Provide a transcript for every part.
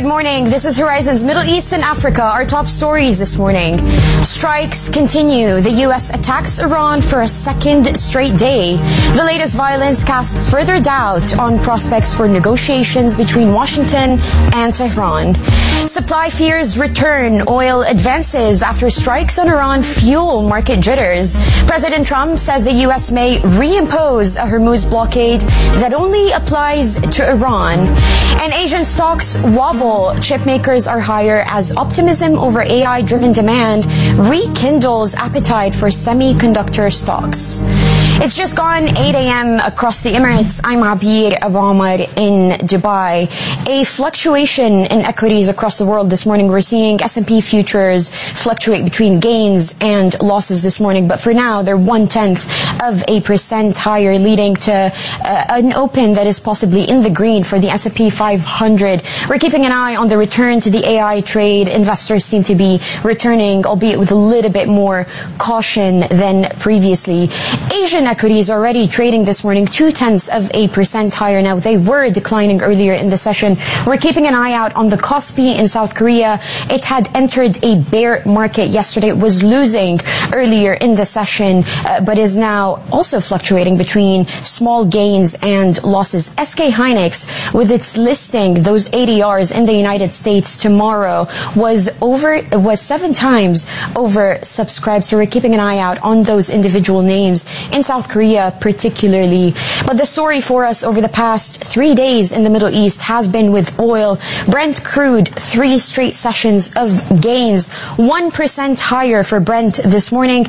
Good morning. This is Horizon's Middle East and Africa. Our top stories this morning. Strikes continue. The U.S. attacks Iran for a second straight day. The latest violence casts further doubt on prospects for negotiations between Washington and Tehran. Supply fears return. Oil advances after strikes on Iran fuel market jitters. President Trump says the U.S. may reimpose a Hormuz blockade that only applies to Iran. And Asian stocks wobble. Chip makers are higher as optimism over AI-driven demand rekindles appetite for semiconductor stocks. It's just gone 8 a.m. across the Emirates. I'm Abir Abamar in Dubai. A fluctuation in equities across the world this morning. We're seeing S&P futures fluctuate between gains and losses this morning, but for now they're 0.1% higher, leading to an open that is possibly in the green for the S&P 500. We're keeping an eye on the return to the AI trade. Investors seem to be returning, albeit with a little bit more caution than previously. Asian equities already trading this morning 0.2% higher now. They were declining earlier in the session. We're keeping an eye out on the Kospi in South Korea. It had entered a bear market yesterday. It was losing earlier in the session, but is now also fluctuating between small gains and losses. SK Hynix, with its listing, those ADRs in the United States tomorrow, was 7 times oversubscribed. So we're keeping an eye out on those individual names in South Korea particularly. But the story for us over the past 3 days in the Middle East has been with oil. Brent crude, 3 straight sessions of gains, 1% higher for Brent this morning,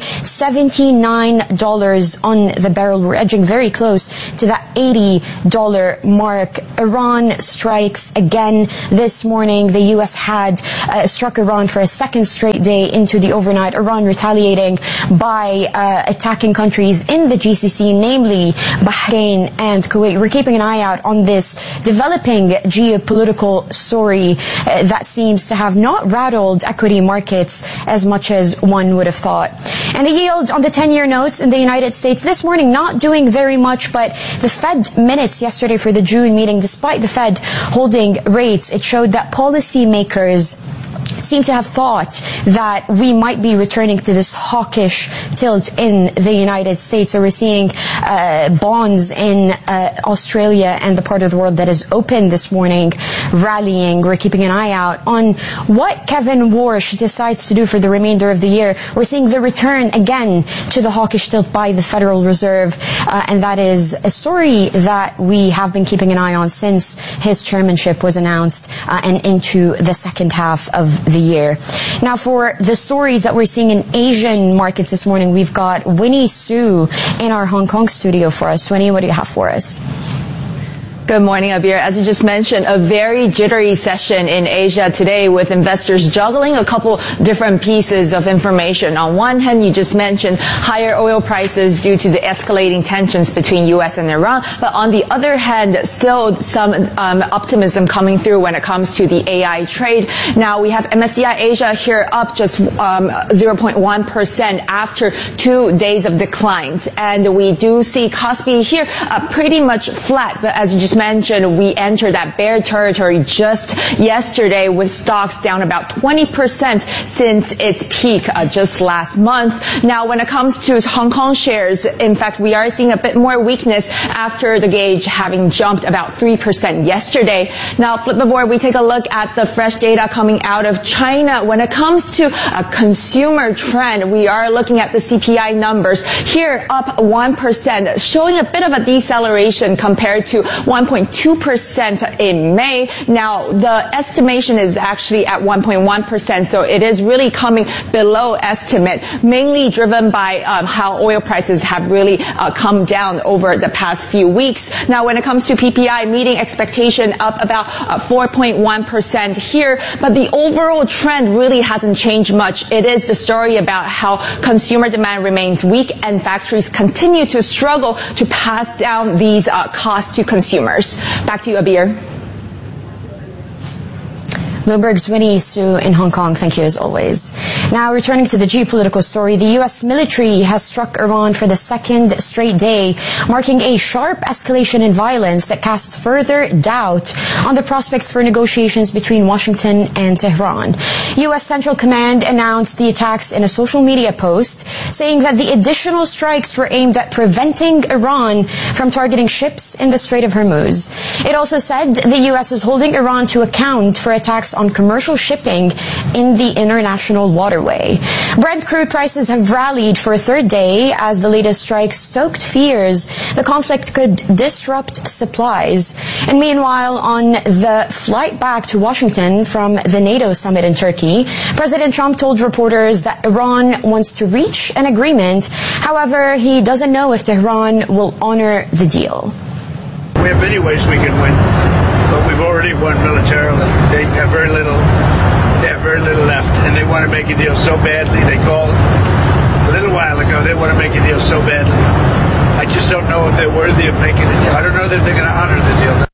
$79 on the barrel. We're edging very close to that $80 mark. Iran strikes again this morning. The U.S. had struck Iran for a second straight day into the overnight. Iran retaliating by attacking countries in the GCC, namely Bahrain and Kuwait. We're keeping an eye out on this developing geopolitical story that seems to have not rattled equity markets as much as one would have thought. And the yield on the 10-year notes in the United States this morning not doing very much, but the Fed minutes yesterday for the June meeting, despite the Fed holding rates, it showed that policymakers seem to have thought that we might be returning to this hawkish tilt in the United States. So we're seeing bonds in Australia and the part of the world that is open this morning rallying. We're keeping an eye out on what Kevin Warsh decides to do for the remainder of the year. We're seeing the return again to the hawkish tilt by the Federal Reserve, and that is a story that we have been keeping an eye on since his chairmanship was announced and into the second half of the year. Now, for the stories that we're seeing in Asian markets this morning, we've got Winnie Su in our Hong Kong studio for us. Winnie, what do you have for us? Good morning, Abir. As you just mentioned, a very jittery session in Asia today with investors juggling a couple different pieces of information. On one hand, you just mentioned higher oil prices due to the escalating tensions between U.S. and Iran. But on the other hand, still some optimism coming through when it comes to the AI trade. Now, we have MSCI Asia here up just 0.1% after 2 days of declines. And we do see Kospi here pretty much flat. But as you just mentioned, we entered that bear territory just yesterday with stocks down about 20% since its peak just last month. Now, when it comes to Hong Kong shares, in fact, we are seeing a bit more weakness after the gauge having jumped about 3% yesterday. Now, flip the board, we take a look at the fresh data coming out of China. When it comes to a consumer trend, we are looking at the CPI numbers here up 1%, showing a bit of a deceleration compared to 1.2% in May. Now, the estimation is actually at 1.1%, so it is really coming below estimate, mainly driven by how oil prices have really come down over the past few weeks. Now, when it comes to PPI, meeting expectation up about 4.1% here, but the overall trend really hasn't changed much. It is the story about how consumer demand remains weak and factories continue to struggle to pass down these costs to consumers. Back to you, Abir. Bloomberg's Winnie Su in Hong Kong. Thank you as always. Now, returning to the geopolitical story, the U.S. military has struck Iran for the second straight day, marking a sharp escalation in violence that casts further doubt on the prospects for negotiations between Washington and Tehran. U.S. Central Command announced the attacks in a social media post, saying that the additional strikes were aimed at preventing Iran from targeting ships in the Strait of Hormuz. It also said the U.S. is holding Iran to account for attacks on commercial shipping in the international waterway. Brent crude prices have rallied for a third day as the latest strikes stoked fears the conflict could disrupt supplies. And meanwhile, on the flight back to Washington from the NATO summit in Turkey, President Trump told reporters that Iran wants to reach an agreement. However, he doesn't know if Tehran will honor the deal. We have many ways we can win, but we've already won militarily. They have very little left, and they want to make a deal so badly. They called a little while ago. They want to make a deal so badly. I just don't know if they're worthy of making a deal. I don't know that they're going to honor the deal.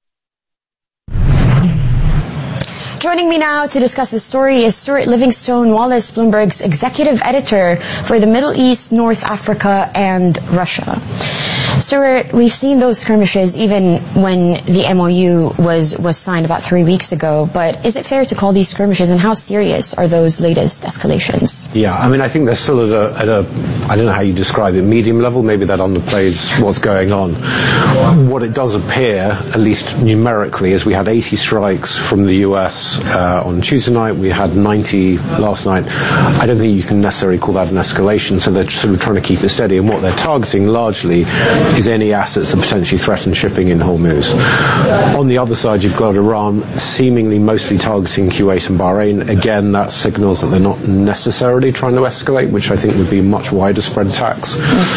Joining me now to discuss the story is Stuart Livingstone Wallace, Bloomberg's executive editor for the Middle East, North Africa, and Russia. Stuart, we've seen those skirmishes even when the MOU was signed about 3 weeks ago, but is it fair to call these skirmishes, and how serious are those latest escalations? Yeah, I mean, I think they're still at a I don't know how you describe it, medium level. Maybe that underplays what's going on. What it does appear, at least numerically, is we had 80 strikes from the US on Tuesday night. We had 90 last night. I don't think you can necessarily call that an escalation, so they're sort of trying to keep it steady, and what they're targeting largely is any assets that potentially threaten shipping in Hormuz. On the other side, you've got Iran seemingly mostly targeting Kuwait and Bahrain. Again, that signals that they're not necessarily trying to escalate, which I think would be much wider spread attacks.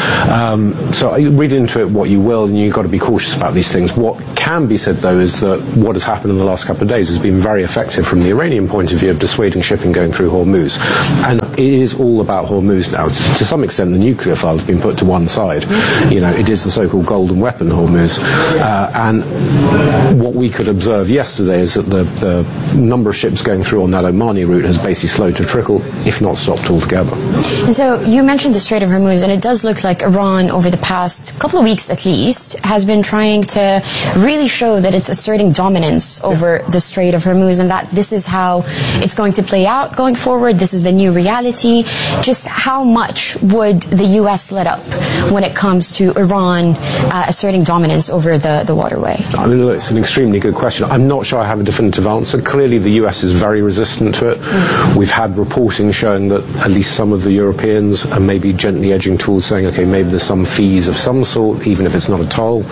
So read into it what you will, and you've got to be cautious about these things. What can be said, though, is that what has happened in the last couple of days has been very effective from the Iranian point of view of dissuading shipping going through Hormuz. And it is all about Hormuz now. To some extent, the nuclear file has been put to one side. You know, it is the so-called golden weapon, Hormuz. And what we could observe yesterday is that the number of ships going through on that Omani route has basically slowed to a trickle, if not stopped altogether. And so you mentioned the Strait of Hormuz, and it does look like Iran, over the past couple of weeks at least, has been trying to really show that it's asserting dominance over the Strait of Hormuz, and that this is how it's going to play out going forward. This is the new reality. Just how much would the U.S. let up when it comes to Iran asserting dominance over the waterway? I mean, look, it's an extremely good question. I'm not sure I have a definitive answer. Clearly, the US is very resistant to it. We've had reporting showing that at least some of the Europeans are maybe gently edging towards saying, okay, maybe there's some fees of some sort, even if it's not a toll,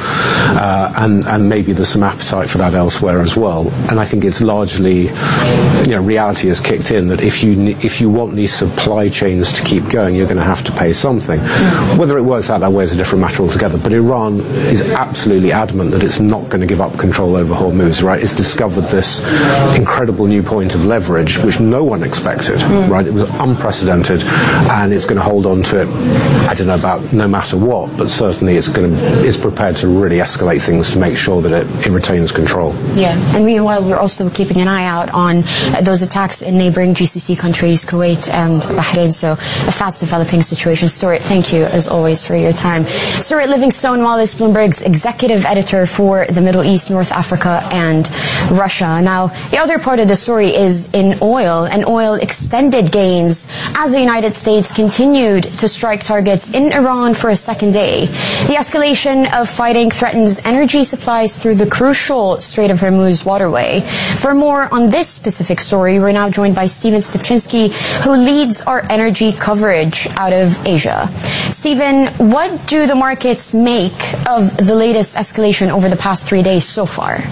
and maybe there's some appetite for that elsewhere as well. And I think it's largely, reality has kicked in that if you want these supply chains to keep going, you're going to have to pay something. Whether it works out that way is a different matter altogether. But Iran is absolutely adamant that it's not going to give up control over Hormuz, right? It's discovered this incredible new point of leverage, which no one expected, right? It was unprecedented, and it's going to hold on to it, I don't know about no matter what, but certainly it's prepared to really escalate things to make sure that it retains control. Yeah, and meanwhile, we're also keeping an eye out on those attacks in neighboring GCC countries, Kuwait and Bahrain, so a fast developing situation. Stuart, thank you as always for your time. Stuart Livingstone Wallace, Bloomberg's executive editor for the Middle East, North Africa, and Russia. Now, the other part of the story is in oil, and oil extended gains as the United States continued to strike targets in Iran for a second day. The escalation of fighting threatens energy supplies through the crucial Strait of Hormuz waterway. For more on this specific story, we're now joined by Stephen Stupczynski, who leads our energy coverage out of Asia. Stephen, what do the markets make of the latest escalation over the past 3 days so far?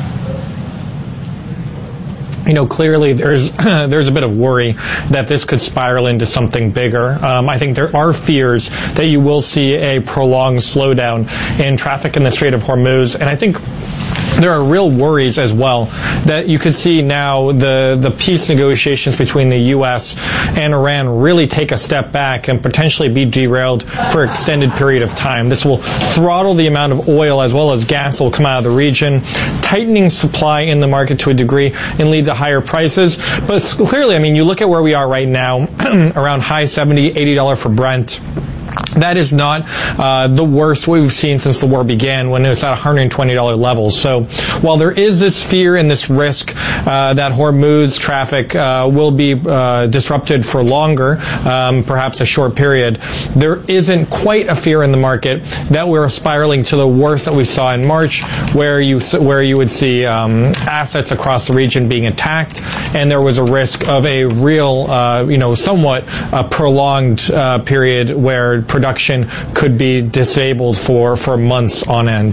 Clearly there's a bit of worry that this could spiral into something bigger. I think there are fears that you will see a prolonged slowdown in traffic in the Strait of Hormuz, and I think there are real worries as well that you could see now the peace negotiations between the U.S. and Iran really take a step back and potentially be derailed for an extended period of time. This will throttle the amount of oil as well as gas that will come out of the region, tightening supply in the market to a degree and lead to higher prices. But clearly, I mean, you look at where we are right now, around high $70, $80 for Brent. That is not the worst we've seen since the war began, when it was at $120 levels. So while there is this fear and this risk that Hormuz traffic will be disrupted for longer, perhaps a short period, there isn't quite a fear in the market that we're spiraling to the worst that we saw in March, where you would see assets across the region being attacked, and there was a risk of a real, somewhat prolonged period where production could be disabled for months on end.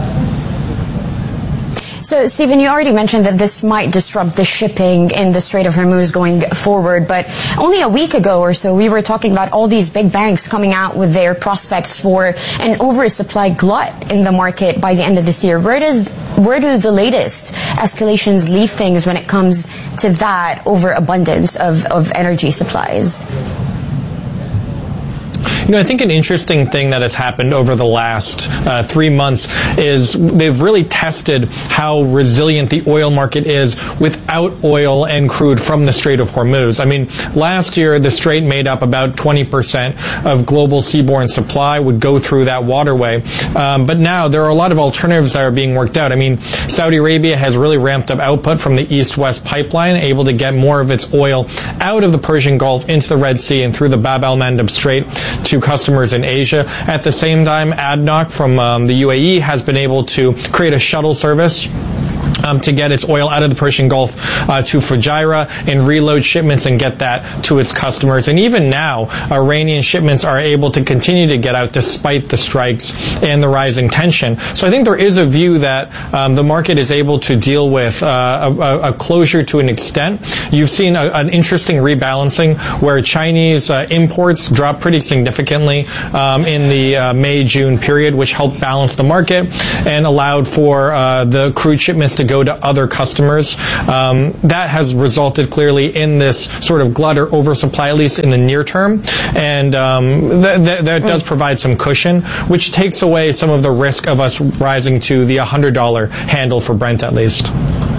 So, Stephen, you already mentioned that this might disrupt the shipping in the Strait of Hormuz going forward, but only a week ago or so, we were talking about all these big banks coming out with their prospects for an oversupply glut in the market by the end of this year. Where do the latest escalations leave things when it comes to that overabundance of energy supplies? I think an interesting thing that has happened over the last 3 months is they've really tested how resilient the oil market is without oil and crude from the Strait of Hormuz. I mean, last year, the Strait made up about 20% of global seaborne supply would go through that waterway. But now there are a lot of alternatives that are being worked out. I mean, Saudi Arabia has really ramped up output from the East-West pipeline, able to get more of its oil out of the Persian Gulf into the Red Sea and through the Bab el-Mandeb Strait to customers in Asia. At the same time, ADNOC from the UAE has been able to create a shuttle service to get its oil out of the Persian Gulf to Fujairah and reload shipments and get that to its customers. And even now, Iranian shipments are able to continue to get out despite the strikes and the rising tension. So I think there is a view that the market is able to deal with a closure to an extent. You've seen an interesting rebalancing where Chinese imports dropped pretty significantly in the May-June period, which helped balance the market and allowed for the crude shipments to go to other customers. That has resulted clearly in this sort of glut or oversupply, at least in the near term. And that does provide some cushion, which takes away some of the risk of us rising to the $100 handle for Brent at least.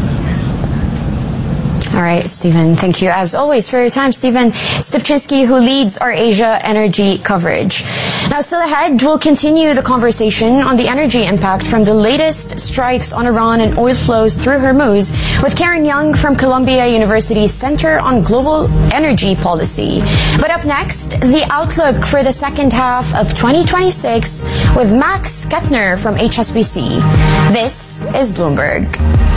All right, Stephen, thank you as always for your time. Stephen Stipczynski, who leads our Asia energy coverage. Now, still ahead, we'll continue the conversation on the energy impact from the latest strikes on Iran and oil flows through Hormuz with Karen Young from Columbia University's Center on Global Energy Policy. But up next, the outlook for the second half of 2026 with Max Kettner from HSBC. This is Bloomberg.